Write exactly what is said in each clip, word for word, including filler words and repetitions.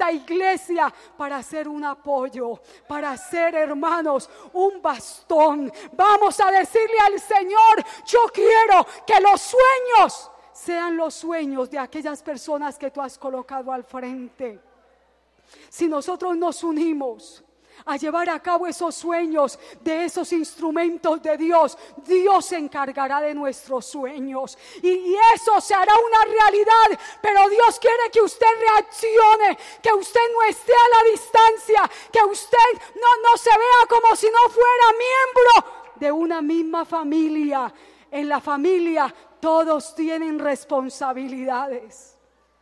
la iglesia para ser un apoyo, para ser, hermanos, un bastón. Vamos a decirle al Señor: yo quiero que los sueños sean los sueños de aquellas personas que tú has colocado al frente. Si nosotros nos unimos a llevar a cabo esos sueños de esos instrumentos de Dios, Dios se encargará de nuestros sueños y, y eso se hará una realidad. Pero Dios quiere que usted reaccione, que usted no esté a la distancia, que usted no, no se vea como si no fuera miembro de una misma familia. En la familia todos tienen responsabilidades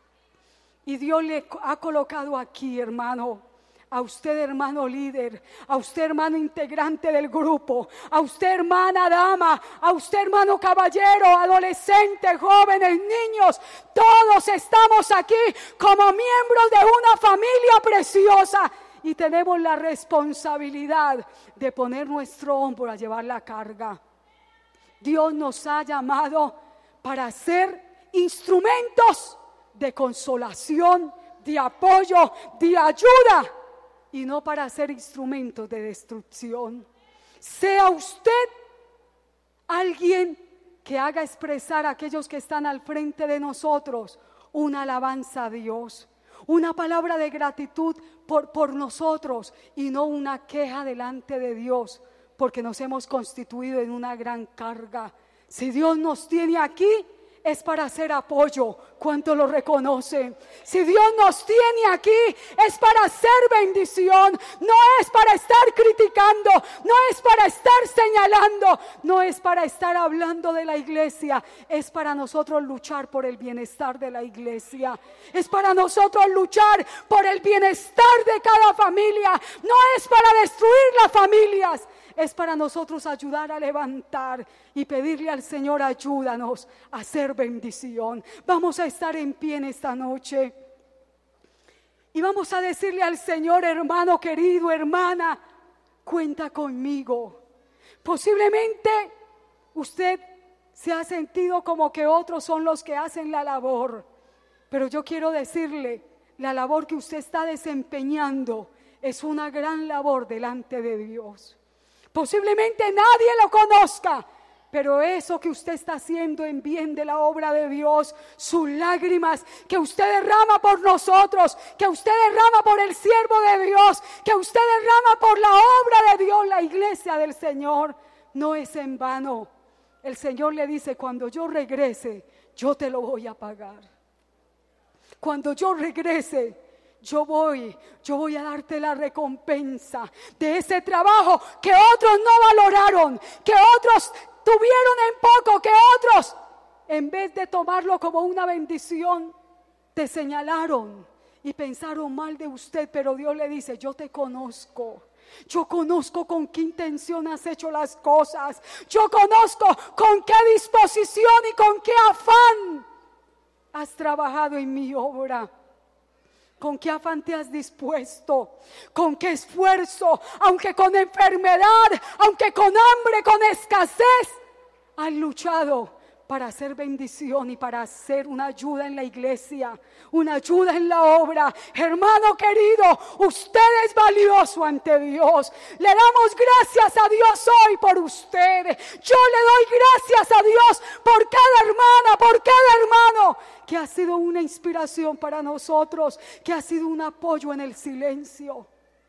y Dios le ha colocado aquí, hermano, a usted, hermano líder, a usted, hermano integrante del grupo, a usted, hermana dama, a usted, hermano caballero, adolescente, jóvenes, niños. Todos estamos aquí como miembros de una familia preciosa y tenemos la responsabilidad de poner nuestro hombro a llevar la carga. Dios nos ha llamado para ser instrumentos de consolación, de apoyo, de ayuda, y no para ser instrumentos de destrucción. Sea usted alguien que haga expresar a aquellos que están al frente de nosotros una alabanza a Dios, una palabra de gratitud por, por nosotros y no una queja delante de Dios, porque nos hemos constituido en una gran carga. Si Dios nos tiene aquí, es para hacer apoyo. ¿Cuánto lo reconocen? Si Dios nos tiene aquí, es para hacer bendición. No es para estar criticando, no es para estar señalando, no es para estar hablando de la iglesia. Es para nosotros luchar por el bienestar de la iglesia. Es para nosotros luchar por el bienestar de cada familia. No es para destruir las familias. Es para nosotros ayudar a levantar y pedirle al Señor: ayúdanos a hacer bendición. Vamos a estar en pie en esta noche y vamos a decirle al Señor: hermano querido, hermana, cuenta conmigo. Posiblemente usted se ha sentido como que otros son los que hacen la labor, pero yo quiero decirle: la labor que usted está desempeñando es una gran labor delante de Dios. Posiblemente nadie lo conozca, pero eso que usted está haciendo en bien de la obra de Dios, sus lágrimas que usted derrama por nosotros, que usted derrama por el siervo de Dios, que usted derrama por la obra de Dios, la iglesia del Señor, no es en vano. El Señor le dice: cuando yo regrese, yo te lo voy a pagar. Cuando yo regrese, Yo voy, yo voy a darte la recompensa de ese trabajo que otros no valoraron, que otros tuvieron en poco, que otros, en vez de tomarlo como una bendición, te señalaron y pensaron mal de usted. Pero Dios le dice: yo te conozco. Yo conozco con qué intención has hecho las cosas. Yo conozco con qué disposición y con qué afán has trabajado en mi obra. ¿Con qué afán te has dispuesto? ¿Con qué esfuerzo? Aunque con enfermedad, aunque con hambre, con escasez, has luchado para hacer bendición y para hacer una ayuda en la iglesia, una ayuda en la obra. Hermano querido, usted es valioso ante Dios. Le damos gracias a Dios hoy por usted. Yo le doy gracias a Dios por cada hermana, por cada hermano que ha sido una inspiración para nosotros, que ha sido un apoyo en el silencio,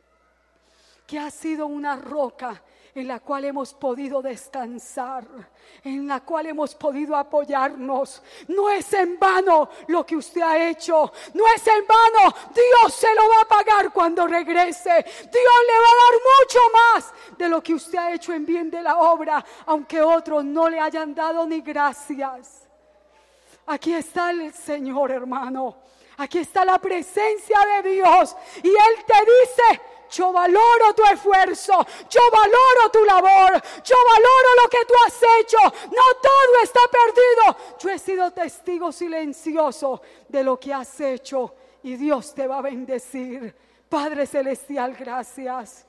que ha sido una roca en la cual hemos podido descansar, en la cual hemos podido apoyarnos. No es en vano lo que usted ha hecho, no es en vano. Dios se lo va a pagar cuando regrese. Dios le va a dar mucho más de lo que usted ha hecho en bien de la obra, aunque otros no le hayan dado ni gracias. Aquí está el Señor, hermano. Aquí está la presencia de Dios y Él te dice: yo valoro tu esfuerzo, yo valoro tu labor, yo valoro lo que tú has hecho. No todo está perdido. Yo he sido testigo silencioso de lo que has hecho y Dios te va a bendecir. Padre celestial, gracias.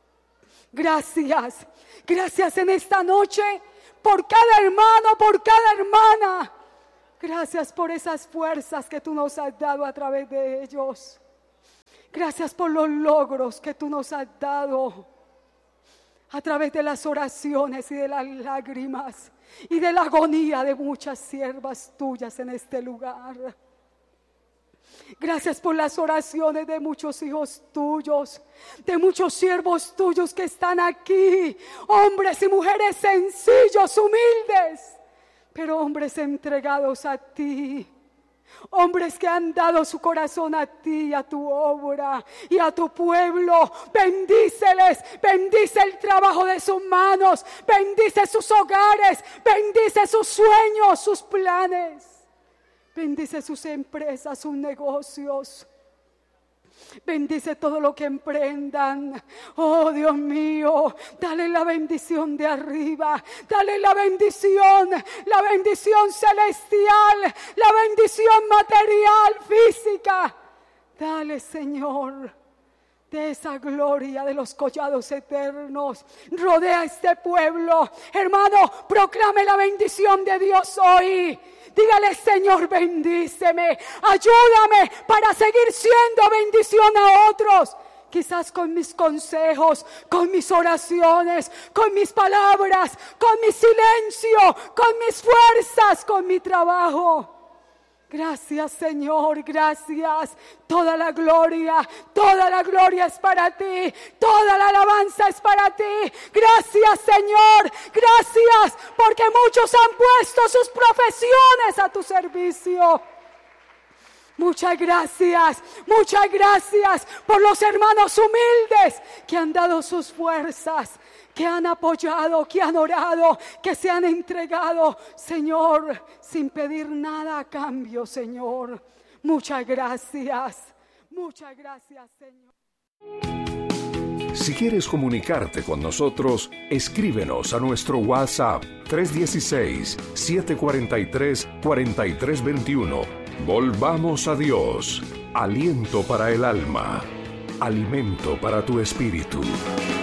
Gracias. Gracias en esta noche por cada hermano, por cada hermana. Gracias por esas fuerzas que tú nos has dado a través de ellos. Gracias por los logros que tú nos has dado a través de las oraciones y de las lágrimas y de la agonía de muchas siervas tuyas en este lugar. Gracias por las oraciones de muchos hijos tuyos, de muchos siervos tuyos que están aquí, hombres y mujeres sencillos, humildes, pero hombres entregados a ti. Hombres que han dado su corazón a ti, a tu obra y a tu pueblo. Bendíceles, bendice el trabajo de sus manos, bendice sus hogares, bendice sus sueños, sus planes. Bendice sus empresas, sus negocios. Bendice todo lo que emprendan. Oh Dios mío, dale la bendición de arriba, dale la bendición, la bendición celestial, la bendición material, física. Dale, Señor, de esa gloria de los collados eternos. Rodea este pueblo. Hermano, proclame la bendición de Dios hoy. Dígale: Señor, bendíceme, ayúdame para seguir siendo bendición a otros. Quizás con mis consejos, con mis oraciones, con mis palabras, con mi silencio, con mis fuerzas, con mi trabajo. Gracias, Señor, gracias. Toda la gloria, toda la gloria es para ti. Toda la alabanza es para ti. Gracias, Señor, gracias, porque muchos han puesto sus profesiones a tu servicio. Muchas gracias, muchas gracias por los hermanos humildes que han dado sus fuerzas, que han apoyado, que han orado, que se han entregado, Señor, sin pedir nada a cambio, Señor. Muchas gracias, muchas gracias, Señor. Si quieres comunicarte con nosotros, escríbenos a nuestro WhatsApp tres uno seis, siete cuatro tres, cuatro tres dos uno. Volvamos a Dios. Aliento para el alma. Alimento para tu espíritu.